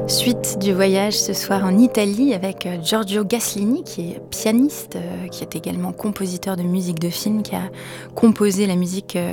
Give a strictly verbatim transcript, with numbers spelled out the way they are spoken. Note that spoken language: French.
Suite du voyage ce soir en Italie avec euh, Giorgio Gaslini, qui est pianiste, euh, qui est également compositeur de musique de film, qui a composé la musique euh,